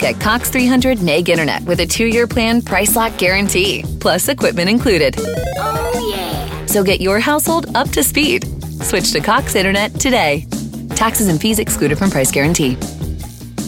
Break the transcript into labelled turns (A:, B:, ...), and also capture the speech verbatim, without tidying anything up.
A: get Cox three hundred meg internet with a two-year plan price lock guarantee, plus equipment included.
B: Oh, yeah.
A: So get your household up to speed. Switch to Cox Internet today. Taxes and fees excluded from price guarantee.